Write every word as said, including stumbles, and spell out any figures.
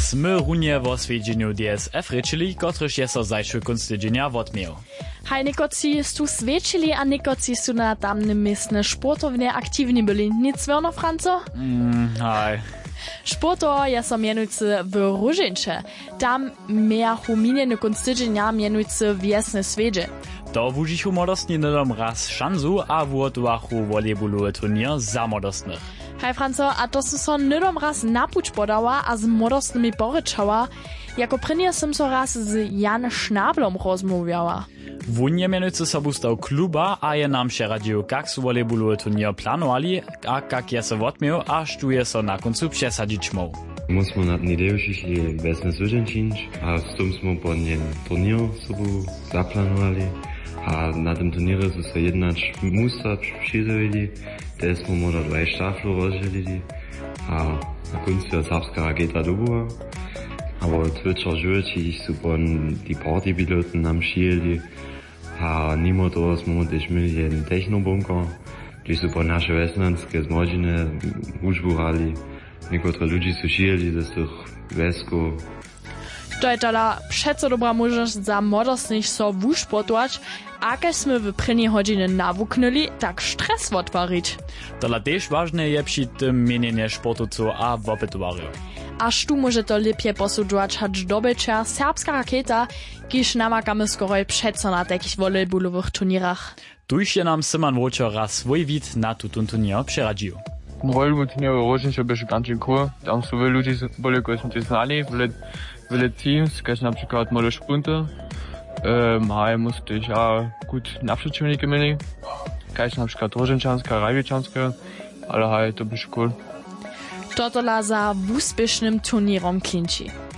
Sme runje wo svedźenju D S F rečili, kotryž je so zajšły kunst tydźenja wotmiał. Haj nekoci stu svedčili a nekoci su na tamnym miejsce sportownie aktywni byli. Nic werno, Franco? Mm, haj. Sporto je so mienujcy w Różyncze. Tam miachu minieny kunst tydźenja mienujcy wiesne svedźe. To wužichu modostni nedom raz šanzu a vuotuachu volejbolowy turnier za modostnych. Hej Franco, a to su so nedom raz napuć podała a z modostnymi poryczała. Jako prynje som so raz z Jan Schnablom rozmawiała. Wun je mienujcy sobu stał kluba a je nam się radził, jak su volejbolowy turnier planowali a jak je so wotmiał, a štuje so na koncu przesadzić mógł. Musimy na dni przyszli wiesne zwyciężyć, a z tym smo po nim turnier sobu zaplanowali. A na tym turnierze su so jednać musa przyjrzeli, te smo może dwa sztaflu rozdzielili, a na końcu je serbska rakieta dobyła. Aber twitcher żurci su pon die Partypiloten nam przyjęli, a nimo to smo też mieli jeden technobunker, gdzie su po nasze wesnanskie zmodziny użburali. Niektóre ludzi su przyjęli ze tych wesków. To je teda přeco dobra možnosť za modostných so vušportować, a keď sme v prvnej hodine navuknuli, tak stres otvoriť. Tola też ważne je przy tym mienienie sportowców a wopytowarów. Až tu môže to lepšie posudžovať, hač dobečer serbska raketa, kiž namakamy skoro přeco na takých volejbolových turnírach. Tuž je nam Simon Volčer raz svoj vid na tutun turnier přeradžił. Volejbol turnier v Rožniče beže ganz cool. Tam sú veľa ľudí boli, koji sme ti znali, veľa teams, keď napríklad mali špunte. Ähm, haj musste ich auch gut Nachschubschwindige mieli. Keď napríklad Rožničanská, Rajvičanská, ale haj to beže cool. Totola za úspěšným turnierom klinčí.